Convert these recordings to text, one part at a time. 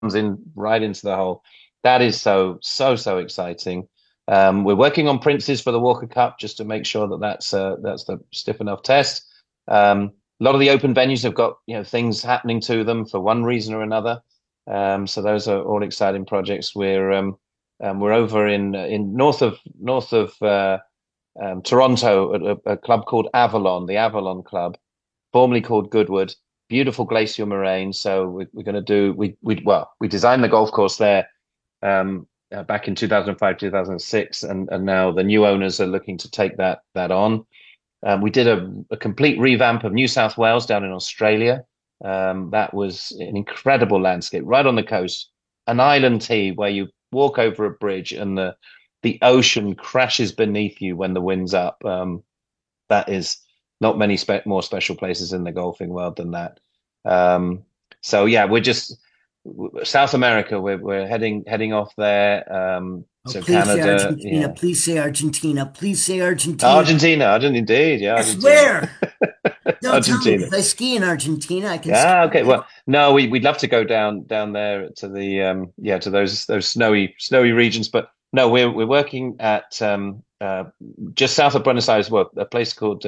in right into the hole. That is so exciting. We're working on Princes for the Walker Cup just to make sure that that's the stiff enough test. A lot of the open venues have got things happening to them for one reason or another. So those are all exciting projects. We're over in north of Toronto at a club called Avalon, the Avalon Club, formerly called Goodwood. Beautiful glacial moraine. So we're going to do we designed the golf course there back in 2005, 2006, and now the new owners are looking to take that on. We did a complete revamp of New South Wales down in Australia. That was an incredible landscape right on the coast, an island tee where you walk over a bridge and the ocean crashes beneath you when the wind's up. That is not many more special places in the golfing world than that. Um, so yeah, we're just South America. We're heading off there. Oh, So please say Canada, Argentina. yeah, Please say Argentina. Please say Argentina. Argentina, Argentina, indeed, yeah, I Argentina, swear. Don't tell me Argentina. because I ski in Argentina. I can ski Yeah, okay. now. Well, no, we'd love to go down there to the to those snowy regions, but no, we're working at just south of Buenos Aires, well, a place called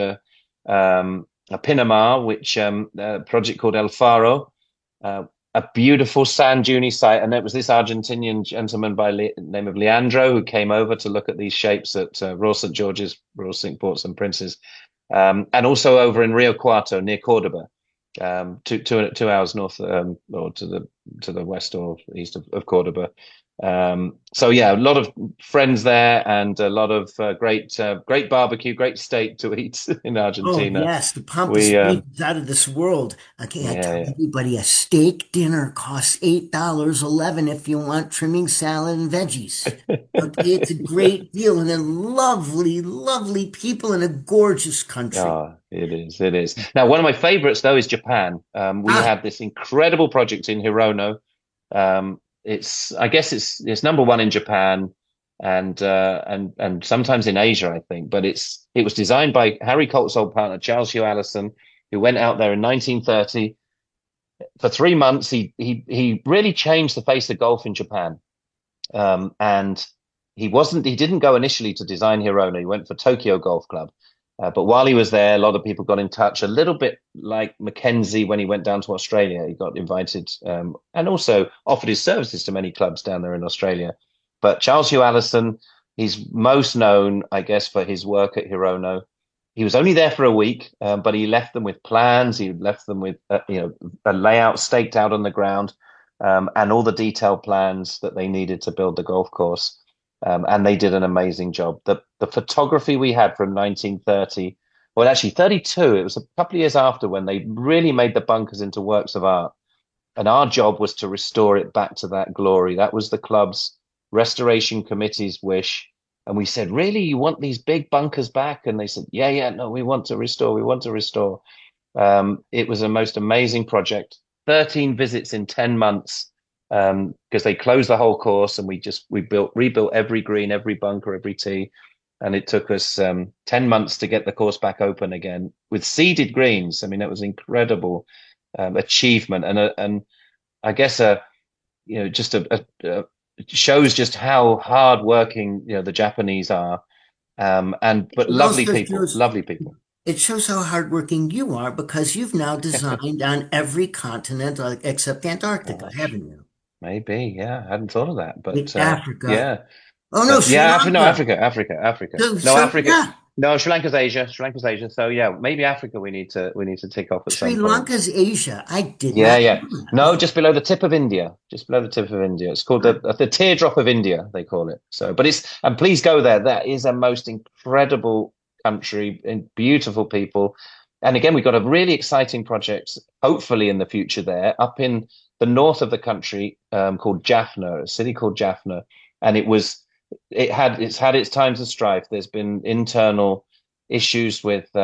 Pinamar, which a project called El Faro, a beautiful sand dune site, and it was this Argentinian gentleman by name of Leandro who came over to look at these shapes at Royal St. George's, Royal Cinque Ports and Princes, and also over in Rio Cuarto near Cordoba, 2 hours north or to the west or east of Cordoba. So yeah, a lot of friends there and a lot of great barbecue, great steak to eat in Oh, Argentina. yes. The Pampas We steak is out of this world. Okay, I tell Yeah, everybody a steak dinner costs $8.11 if you want trimming, salad, and veggies. Okay, it's a great deal. And then lovely, lovely people in a gorgeous country. oh, it is. It is. Now, one of my favorites, though, is Japan. We Ah, had this incredible project in Hirono. I guess it's number one in Japan and sometimes in Asia, I think. But it was designed by Harry Colt's old partner, Charles Hugh Allison, who went out there in 1930 for 3 months. He really changed the face of golf in Japan. And he didn't go initially to design Hirono. He went for Tokyo Golf Club. But while he was there, a lot of people got in touch, a little bit like Mackenzie when he went down to Australia. He got invited and also offered his services to many clubs down there in Australia. But Charles Hugh Allison, he's most known, I guess, for his work at Hirono. He was only there for a week, but he left them with plans. He left them with, a layout staked out on the ground, and all the detailed plans that they needed to build the golf course. And they did an amazing job. The photography we had from 1930, well, actually 32, it was a couple of years after when they really made the bunkers into works of art. And our job was to restore it back to that glory. That was the club's restoration committee's wish. And we said, really, you want these big bunkers back? And they said, yeah, no, we want to restore. We want to restore. It was a most amazing project. 13 visits in 10 months because they closed the whole course and we rebuilt every green, every bunker, every tee. And it took us 10 months to get the course back open again with seeded greens. I mean, it was incredible achievement and I guess just it shows just how hardworking the Japanese are, and but it also lovely people. it shows how hardworking you are because you've now designed on every continent except Antarctica, Gosh, haven't you? maybe, yeah, I hadn't thought of that, With but Africa. yeah, Oh no, but Sri yeah, no, Lanka. Africa. No, So Africa, yeah, no, Sri Lanka's Asia, Sri Lanka's Asia. So yeah, maybe Africa we need to tick off at Sri some point. Lanka's Asia. I did Yeah, not yeah. know that. No, Wow. just below the tip of India. Just below the tip of India. It's called the teardrop of India, they call it. So, but and please go there. That is a most incredible country and beautiful people. And again, we've got a really exciting project, hopefully in the future there, up in the north of the country, called Jaffna, a city called Jaffna. And it's had its times of strife. There's been internal issues with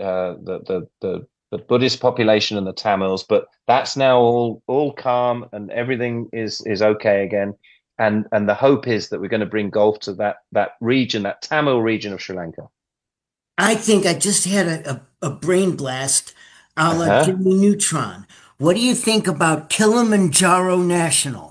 the Buddhist population and the Tamils, but that's now all calm and everything is okay again. And the hope is that we're going to bring golf to that region, that Tamil region of Sri Lanka. I think I just had a brain blast a la Uh-huh. Jimmy Neutron. What do you think about Kilimanjaro National?